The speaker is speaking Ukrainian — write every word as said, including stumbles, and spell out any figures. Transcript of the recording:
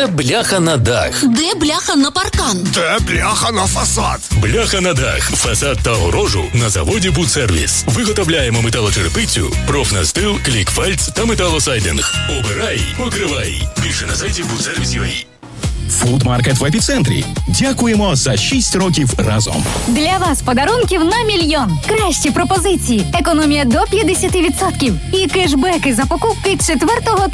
Де бляха на дах? Де бляха на паркан? Де бляха на фасад? Бляха на дах, фасад та огорожу на заводі «Будсервіс». Виготовляємо металочерепицю, профнастил, клікфальц та металосайдинг. Обирай, покривай. Більше на сайті будсервіс.ua. Фудмаркет в епіцентрі. Дякуємо за шість років разом. Для вас подарунків на мільйон. Кращі пропозиції. Економія до п'ятдесят відсотків. І кешбеки за покупки четвертого та